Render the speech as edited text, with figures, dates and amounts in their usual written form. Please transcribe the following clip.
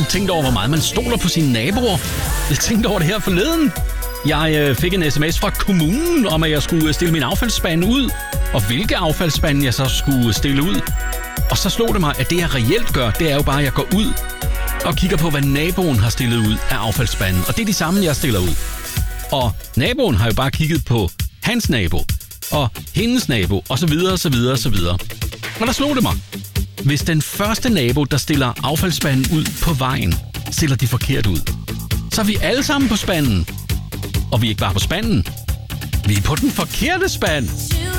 tænkt over, hvor meget man stoler på sine naboer. Jeg tænkte over det her forleden. Jeg fik en sms fra kommunen om, at jeg skulle stille min affaldsspande ud, og hvilke affaldsspande jeg så skulle stille ud. Og så slog det mig, at det jeg reelt gør, det er jo bare, at jeg går ud og kigger på, hvad naboen har stillet ud af affaldsspanden. Og det er de samme, jeg stiller ud. Og naboen har jo bare kigget på hans nabo, og hendes nabo, og så videre, så videre, så videre. Og der slog det mig. Hvis den første nabo, der stiller affaldsspanden ud på vejen, stiller de forkert ud, så er vi alle sammen på spanden. Og vi er ikke bare på spanden. Vi er på den forkerte spand.